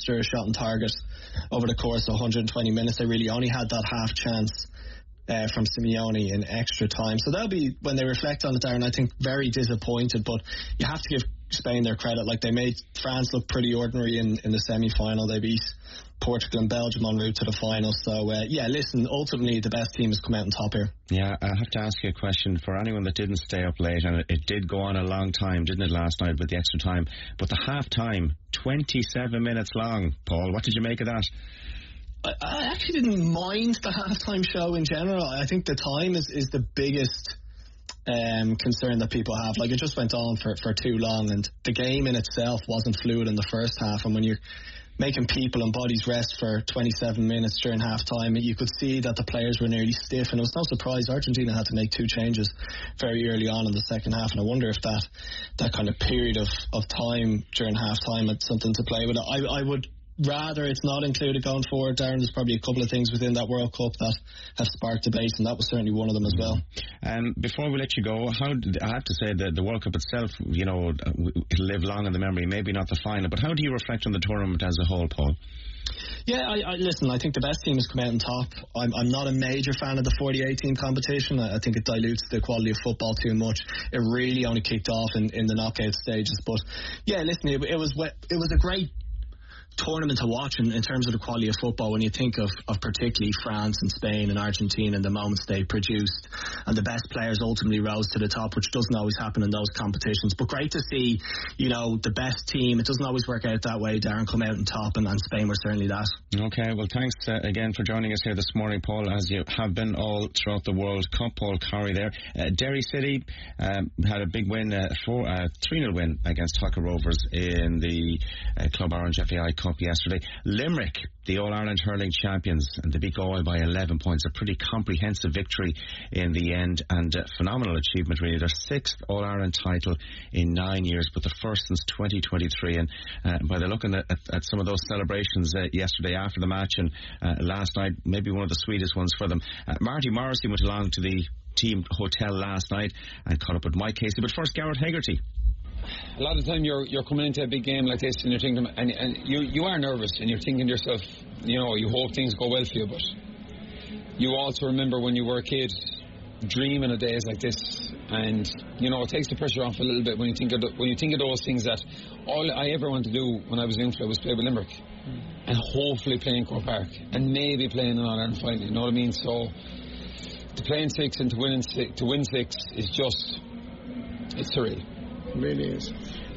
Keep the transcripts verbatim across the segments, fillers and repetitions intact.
extra shot on target over the course of one hundred twenty minutes. They really only had that half chance uh, from Simeone in extra time. So they'll be, when they reflect on it, Darren, I think very disappointed, but you have to give Spain their credit. Like, they made France look pretty ordinary in, in the semi-final. They beat Portugal and Belgium en route to the final. So uh, yeah, listen, ultimately the best team has come out on top here. Yeah, I have to ask you a question for anyone that didn't stay up late, and it, it did go on a long time, didn't it, last night with the extra time, but the half time, twenty-seven minutes long. Paul, what did you make of that? I, I actually didn't mind the halftime show in general. I think the time is, is the biggest um, concern that people have. Like, it just went on for, for too long, and the game in itself wasn't fluid in the first half, and when you're making people and bodies rest for twenty-seven minutes during half time, you could see that the players were nearly stiff, and it was no surprise Argentina had to make two changes very early on in the second half, and I wonder if that that kind of period of, of time during half time had something to play with it. I, I would rather it's not included going forward, Darren. There's probably a couple of things within that World Cup that have sparked debate, and that was certainly one of them as well. Um, before we let you go, how did, I have to say that the World Cup itself, you know, it'll live long in the memory, maybe not the final, but how do you reflect on the tournament as a whole, Paul? Yeah, I, I listen, I think the best team has come out on top. I'm, I'm not a major fan of the forty-eight team competition. I, I think it dilutes the quality of football too much. It really only kicked off in, in the knockout stages. But yeah, listen, it, it was it was a great tournament to watch in, in terms of the quality of football when you think of, of particularly France and Spain and Argentina and the moments they produced, and the best players ultimately rose to the top, which doesn't always happen in those competitions. But great to see, you know, the best team. It doesn't always work out that way, Darren, come out on top, and, and Spain were certainly that. Okay, well, thanks uh, again for joining us here this morning, Paul, as you have been all throughout the World Cup. Paul Corry there. uh, Derry City um, had a big win, uh, for uh, three nil win against Tucker Rovers in the uh, Club Orange F A I Cup yesterday. Limerick, the All-Ireland hurling champions, and they beat Galway by eleven points. A pretty comprehensive victory in the end, and uh, phenomenal achievement really. Their sixth All-Ireland title in nine years, but the first since twenty twenty-three. And uh, by the looking at, at, at some of those celebrations uh, yesterday after the match and uh, last night, maybe one of the sweetest ones for them. uh, Marty Morrissey went along to the team hotel last night and caught up with Mike Casey. But first, Garrett Hegarty. A lot of the time you're you're coming into a big game like this and you're thinking, and, and you you are nervous and you're thinking to yourself, you know, you hope things go well for you, but you also remember when you were a kid dreaming of days like this, and you know, it takes the pressure off a little bit when you think of the, when you think of those things that all I ever wanted to do when I was young was play with Limerick, mm. and hopefully play in Croke Park and maybe play in an All-Ireland final, you know what I mean? So to play in six and to win in six, to win six is just, it's surreal. It really is.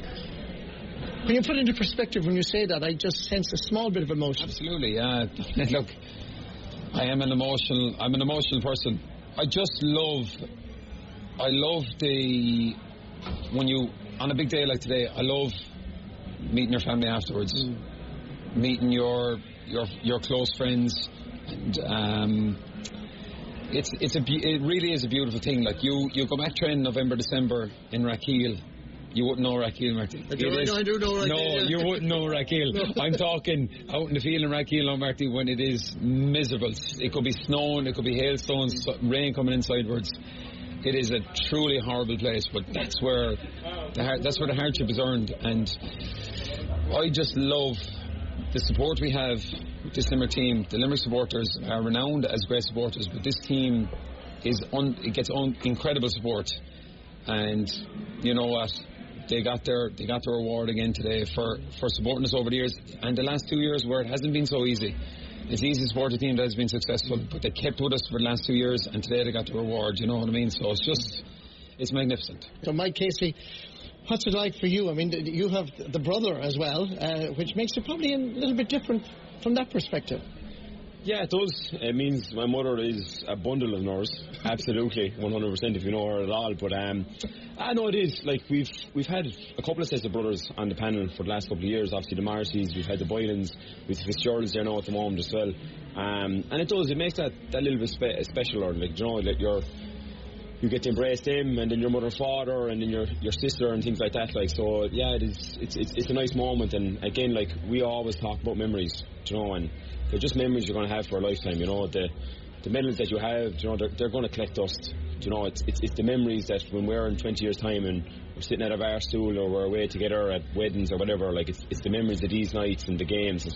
When you put it into perspective, when you say that, I just sense a small bit of emotion. Absolutely, yeah. Look, I am an emotional, I'm an emotional person. I just love, I love the, when you, on a big day like today, I love meeting your family afterwards, mm. meeting your, your, your close friends, and um, it's, it's a, it really is a beautiful thing. Like you, you go back training November, December in Rakiel. You wouldn't know Rakiel, Marty. I do, I do know Rakiel. No, yeah. You wouldn't know Rakiel. No. I'm talking out in the field in Rakiel, no, Marty, when it is miserable. It could be snowing, it could be hailstones, rain coming in sidewards. It is a truly horrible place, but that's where the that's where the hardship is earned. And I just love the support we have with this Limerick team. The Limerick supporters are renowned as great supporters, but this team is un, it gets un, incredible support. And you know what? They got their they got their reward again today for, for supporting us over the years, and the last two years where it hasn't been so easy. It's easy to support a team that has been successful, but they kept with us for the last two years, and today they got the reward. You know what I mean? So it's just, it's magnificent. So Mike Casey, what's it like for you? I mean, you have the brother as well, uh, which makes it probably a little bit different from that perspective. Yeah, it does. It means my mother is a bundle of nerves. Absolutely, one hundred percent if you know her at all. But um, I know it is. Like, we've we've had a couple of sets of brothers on the panel for the last couple of years. Obviously the Morrisseys, we've had the Boylans, we've the Fitzgeralds there now at the moment as well. Um, and it does, it makes that, that little bit spe- special, or like, you know, like you're, you get to embrace them, and then your mother and father, and then your your sister and things like that. Like, so yeah, it is. It's it's it's a nice moment. And again, like, we always talk about memories, you know, and they're just memories you're going to have for a lifetime. You know, the the medals that you have, you know, they're, they're going to collect dust. You know, it's, it's it's the memories that when we're in twenty years' time and we're sitting at a bar stool or we're away together at weddings or whatever, like, it's it's the memories of these nights and the games and